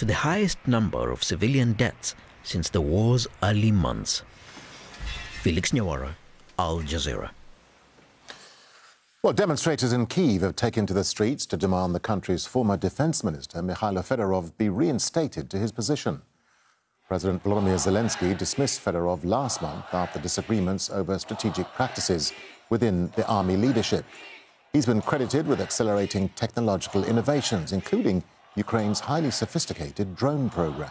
to the highest number of civilian deaths since the war's early months. Felix Nyawara, Al Jazeera. Well, demonstrators in Kyiv have taken to the streets to demand the country's former defense minister, Mikhailo Fedorov, be reinstated to his position. President Volodymyr Zelensky dismissed Fedorov last month after disagreements over strategic practices within the army leadership. He's been credited with accelerating technological innovations, including Ukraine's highly sophisticated drone program.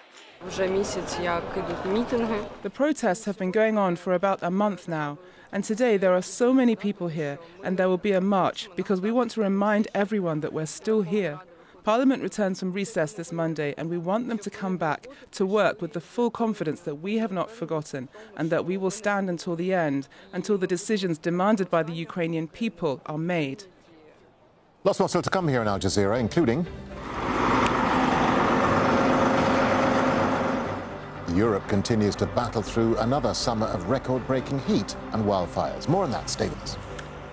The protests have been going on for about a month now, and today there are so many people here, and there will be a march because we want to remind everyone that we're still here. Parliament returns from recess this Monday, and we want them to come back to work with the full confidence that we have not forgotten and that we will stand until the end, until the decisions demanded by the Ukrainian people are made. Lots more still to come here in Al Jazeera, including Europe continues to battle through another summer of record-breaking heat and wildfires. More on that, stay with us.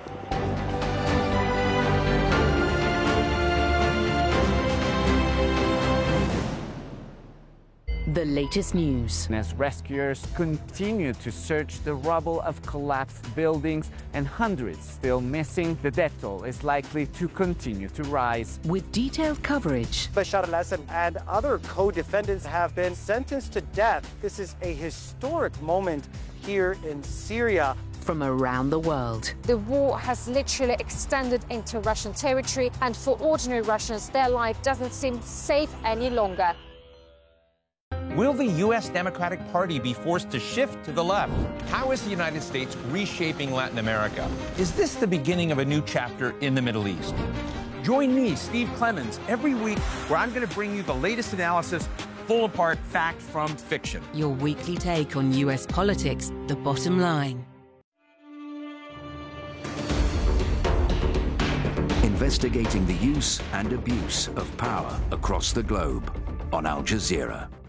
The latest news. As rescuers continue to search the rubble of collapsed buildings and hundreds still missing, the death toll is likely to continue to rise. With detailed coverage. Bashar al-Assad and other co-defendants have been sentenced to death. This is a historic moment here in Syria. From around the world. The war has literally extended into Russian territory, and for ordinary Russians, their life doesn't seem safe any longer. Will the U.S. Democratic Party be forced to shift to the left? How is the United States reshaping Latin America? Is this the beginning of a new chapter in the Middle East? Join me, Steve Clemons, every week where I'm going to bring you the latest analysis, pull apart fact from fiction. Your weekly take on U.S. politics, The Bottom Line. Investigating the use and abuse of power across the globe on Al Jazeera.